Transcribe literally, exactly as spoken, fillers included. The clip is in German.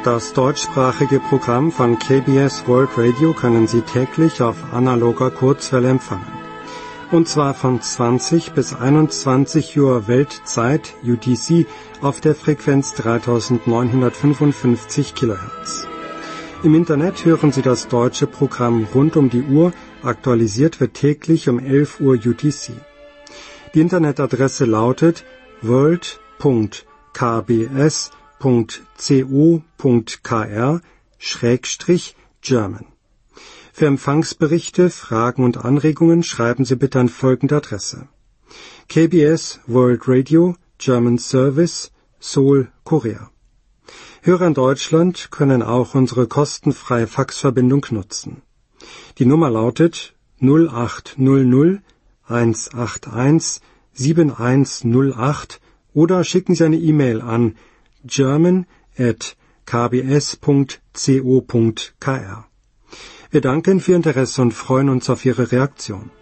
Das deutschsprachige Programm von K B S World Radio können Sie täglich auf analoger Kurzwelle empfangen. Und zwar von zwanzig bis einundzwanzig Uhr Weltzeit U T C auf der Frequenz dreitausendneunhundertfünfundfünfzig Kilohertz. Im Internet hören Sie das deutsche Programm rund um die Uhr, aktualisiert wird täglich um elf Uhr U T C. Die Internetadresse lautet world punkt k b s punkt co punkt k r schrägstrich German. Für Empfangsberichte, Fragen und Anregungen schreiben Sie bitte an folgende Adresse: K B S World Radio, German Service, Seoul, Korea. Hörer in Deutschland können auch unsere kostenfreie Faxverbindung nutzen. Die Nummer lautet null acht null null eins acht eins sieben eins null acht oder schicken Sie eine E-Mail an german at k b s punkt co punkt k r. Wir danken für Ihr Interesse und freuen uns auf Ihre Reaktion.